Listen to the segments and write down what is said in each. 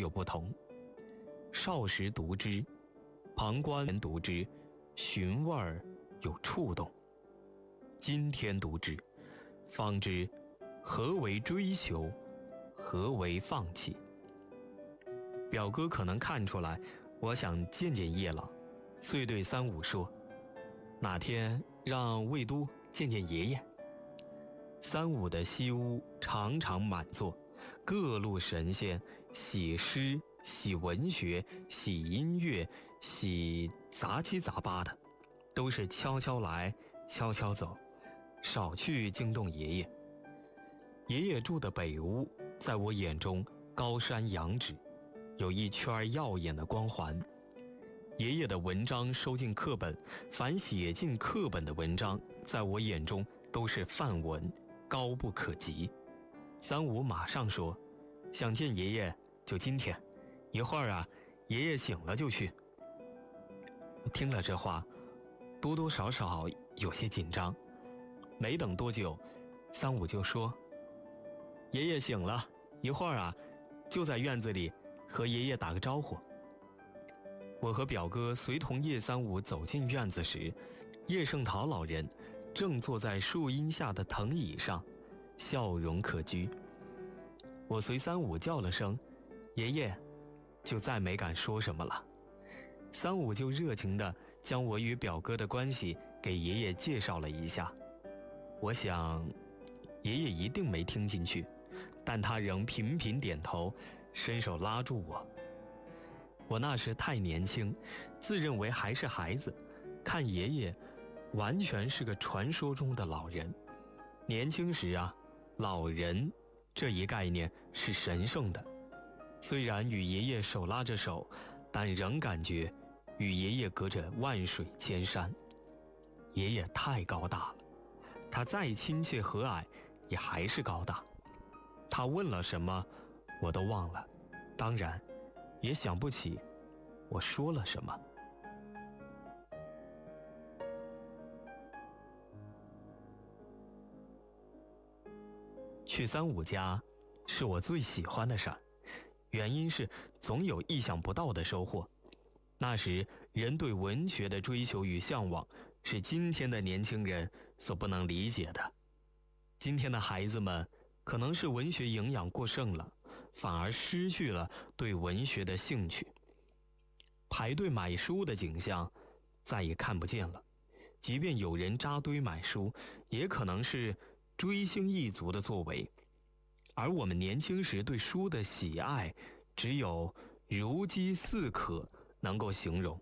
有不同。少时读之，旁观人读之，寻味儿有触动；今天读之，方知何为追求，何为放弃。表哥可能看出来我想见见叶老，遂对三五说：“哪天让魏都见见爷爷。”三五的西屋常常满座，各路神仙喜诗、喜文学、喜音乐、喜杂七杂八的，都是悄悄来悄悄走，少去惊动爷爷。爷爷住的北屋在我眼中高山仰止，有一圈耀眼的光环。爷爷的文章收进课本，凡写进课本的文章在我眼中都是范文，高不可及。三五马上说：“想见爷爷就今天，一会儿啊，爷爷醒了就去。”听了这话，多多少少有些紧张。没等多久，三五就说：“爷爷醒了，一会儿啊，就在院子里和爷爷打个招呼。”我和表哥随同叶三五走进院子时，叶圣陶老人正坐在树荫下的藤椅上，笑容可掬。我随三五叫了声“爷爷”，就再没敢说什么了。三五就热情地将我与表哥的关系给爷爷介绍了一下。我想爷爷一定没听进去，但他仍频频点头，伸手拉住我。我那时太年轻，自认为还是孩子，看爷爷完全是个传说中的老人。年轻时啊，老人这一概念是神圣的。虽然与爷爷手拉着手，但仍感觉与爷爷隔着万水千山。爷爷太高大了，他再亲切和蔼也还是高大。他问了什么我都忘了，当然也想不起我说了什么。去三五家是我最喜欢的事儿，原因是总有意想不到的收获。那时人对文学的追求与向往是今天的年轻人所不能理解的。今天的孩子们可能是文学营养过剩了，反而失去了对文学的兴趣。排队买书的景象再也看不见了，即便有人扎堆买书，也可能是追星一族的作为。而我们年轻时对书的喜爱，只有如饥似渴能够形容。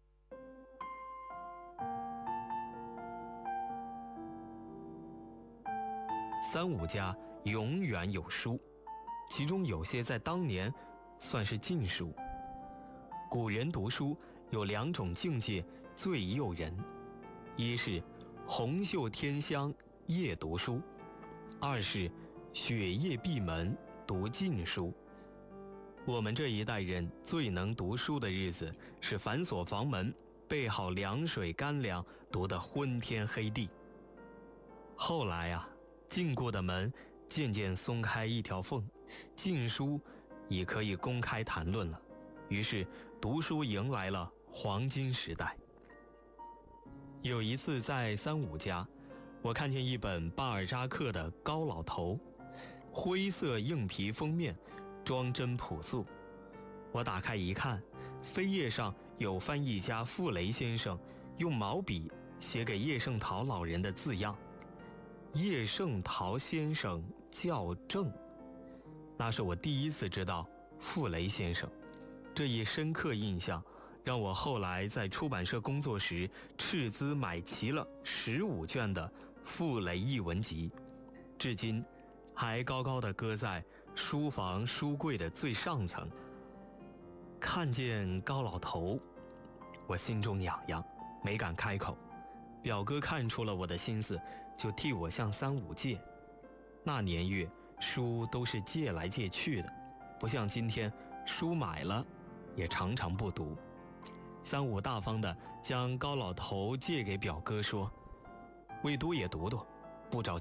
三五家永远有书，其中有些在当年算是禁书。古人读书有两种境界最诱人，一是红袖添香夜读书，二是雪夜闭门读禁书。我们这一代人最能读书的日子是反锁房门，备好凉水干粮，读得昏天黑地。后来啊，禁过的门渐渐松开一条缝，禁书也可以公开谈论了，于是读书迎来了黄金时代。有一次在三五家，我看见一本巴尔扎克的《高老头》，灰色硬皮封面，装帧朴素。我打开一看，扉页上有翻译家傅雷先生用毛笔写给叶圣陶老人的字样：叶圣陶先生校正。那是我第一次知道傅雷先生，这一深刻印象让我后来在出版社工作时斥资买齐了15卷的傅雷译文集，至今还高高地搁在书房书柜的最上层。看见高老头，我心中痒痒，没敢开口。表哥看出了我的心思，就替我向三五借。那年月书都是借来借去的，不像今天书买了也常常不读。三五大方地将高老头借给表哥，说：“魏都也读读，不着急。”